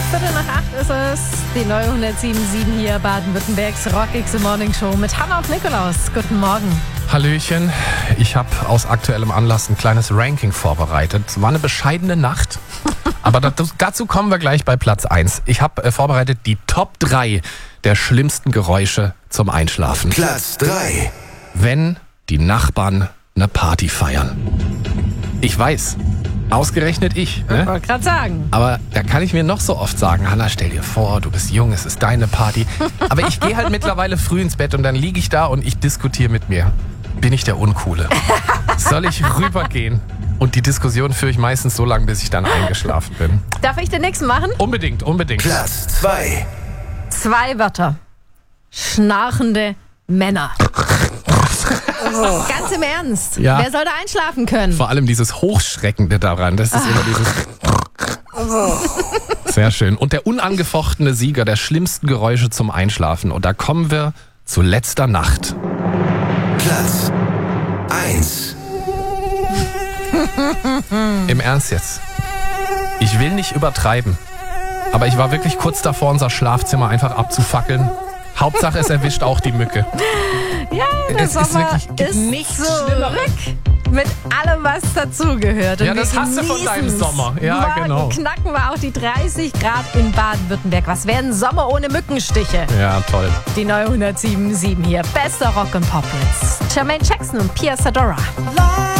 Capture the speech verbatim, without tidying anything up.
Viertel nach acht ist es. Die neue hundertsieben Komma sieben hier, Baden-Württembergs rockigste Morning Show mit Hannah und Nikolaus. Guten Morgen. Hallöchen, ich habe aus aktuellem Anlass ein kleines Ranking vorbereitet. Es war eine bescheidene Nacht, aber das, dazu kommen wir gleich bei Platz eins. Ich habe äh, vorbereitet die Top drei der schlimmsten Geräusche zum Einschlafen. Platz drei. Wenn die Nachbarn eine Party feiern. Ich weiß, ausgerechnet ich. Ich Ne? wollte gerade sagen. Aber da kann ich mir noch so oft sagen, Hanna, stell dir vor, du bist jung, es ist deine Party. Aber ich gehe halt mittlerweile früh ins Bett und dann liege ich da und ich diskutiere mit mir. Bin ich der Uncoole? Soll ich rübergehen? Und die Diskussion führe ich meistens so lange, bis ich dann eingeschlafen bin. Darf ich den nächsten machen? Unbedingt, unbedingt. Platz zwei. Zwei Wörter. Schnarchende Männer. Ganz im Ernst. Ja. Wer soll da einschlafen können? Vor allem dieses Hochschreckende daran, das ist immer dieses... Sehr schön. Und der unangefochtene Sieger der schlimmsten Geräusche zum Einschlafen. Und da kommen wir zu letzter Nacht. Platz eins. Im Ernst jetzt. Ich will nicht übertreiben, aber ich war wirklich kurz davor, unser Schlafzimmer einfach abzufackeln. Hauptsache, es erwischt auch die Mücke. Ja, der Es ist Sommer wirklich ist nichts zurück. Mit allem, was dazugehört. Und Ja, das wir hast du von deinem genießen's. Sommer. Ja, Morgen genau. knacken wir auch die dreißig Grad in Baden-Württemberg. Was wäre ein Sommer ohne Mückenstiche? Ja, toll. Die neue hundertsieben Komma sieben hier. Bester Rock und Pop jetzt. Jermaine Jackson und Pia Sadora. Love